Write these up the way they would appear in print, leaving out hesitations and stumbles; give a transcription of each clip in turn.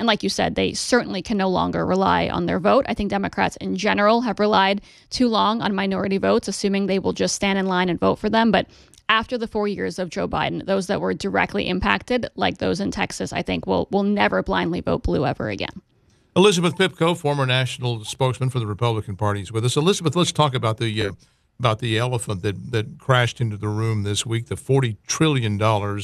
And like you said, they certainly can no longer rely on their vote. I think Democrats in general have relied too long on minority votes, assuming they will just stand in line and vote for them. But after the 4 years of Joe Biden, those that were directly impacted, like those in Texas, I think will never blindly vote blue ever again. Elizabeth Pipko, former national spokesman for the Republican Party, is with us. Elizabeth, let's talk about the elephant that crashed into the room this week, the $40 trillion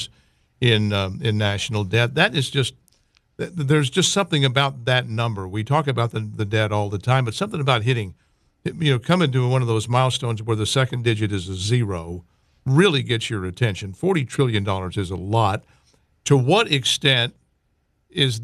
in national debt. That is just, there's just something about that number. We talk about the debt all the time, but something about coming to one of those milestones where the second digit is a zero really gets your attention. $40 trillion is a lot. To what extent is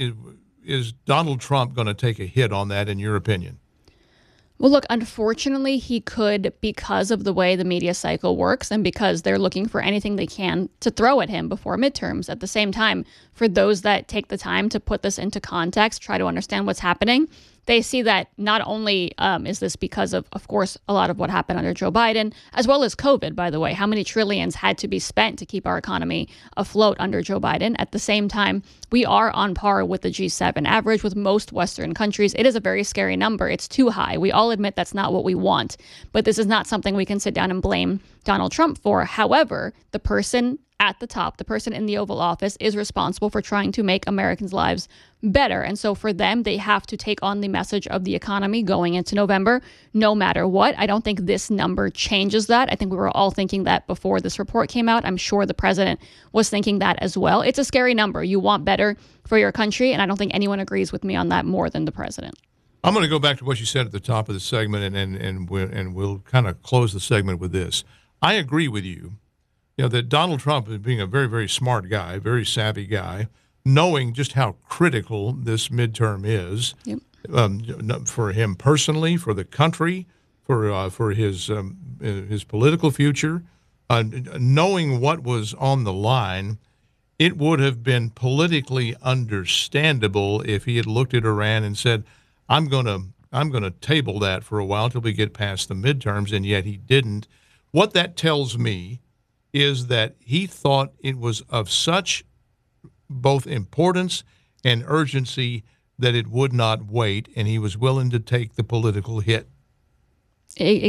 Donald Trump going to take a hit on that, in your opinion? Well, look, unfortunately, he could, because of the way the media cycle works and because they're looking for anything they can to throw at him before midterms. At the same time, for those that take the time to put this into context, try to understand what's happening, they see that not only is this because of course, a lot of what happened under Joe Biden, as well as COVID, by the way, how many trillions had to be spent to keep our economy afloat under Joe Biden. At the same time, we are on par with the G7 average with most Western countries. It is a very scary number. It's too high. We all admit that's not what we want. But this is not something we can sit down and blame Donald Trump for. However, the person at the top, the person in the Oval Office, is responsible for trying to make Americans' lives better. And so for them, they have to take on the message of the economy going into November, no matter what. I don't think this number changes that. I think we were all thinking that before this report came out. I'm sure the president was thinking that as well. It's a scary number. You want better for your country, and I don't think anyone agrees with me on that more than the president. I'm going to go back to what you said at the top of the segment, and we'll kind of close the segment with this. I agree with you. That Donald Trump, being a very, very smart guy, very savvy guy, knowing just how critical this midterm is, yep. For him personally, for the country, for his political future, knowing what was on the line, it would have been politically understandable if he had looked at Iran and said, I'm going to table that for a while until we get past the midterms, and yet he didn't. What that tells me is that he thought it was of such both importance and urgency that it would not wait, and he was willing to take the political hit.